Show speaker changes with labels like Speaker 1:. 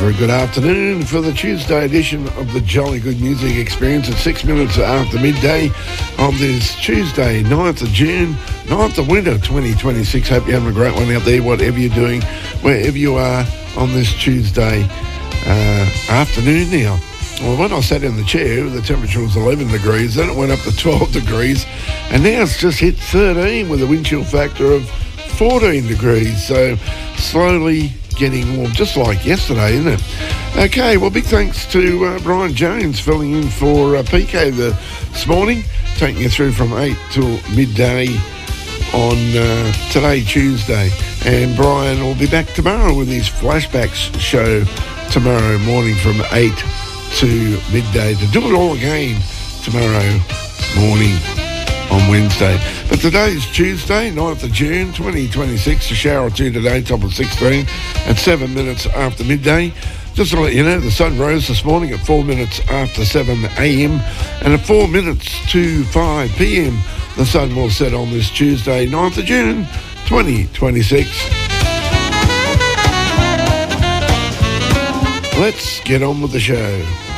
Speaker 1: very good afternoon for the Tuesday edition of the Jolly Good Music Experience at 6 minutes after midday on this Tuesday, 9th of June, 9th of winter 2026. Hope you're having a great one out there, whatever you're doing, wherever you are on this Tuesday afternoon now. Well, when I sat in the chair, the temperature was 11 degrees, then it went up to 12 degrees, and now it's just hit 13 with a wind chill factor of 14 degrees, so slowly getting warm, just like yesterday, isn't it? Okay, well, big thanks to Brian Jones filling in for PK this morning, taking you through from 8 till midday on today, Tuesday. And Brian will be back tomorrow with his Flashbacks show tomorrow morning from 8 to midday to do it all again tomorrow morning on Wednesday. But today's Tuesday, 9th of June 2026, a shower or two today, top of 16 at 7 minutes after midday. Just to let you know, the sun rose this morning at 4 minutes after 7 a.m. and at 4 minutes to 5 p.m. the sun will set on this Tuesday, 9th of June 2026. Let's get on with the show.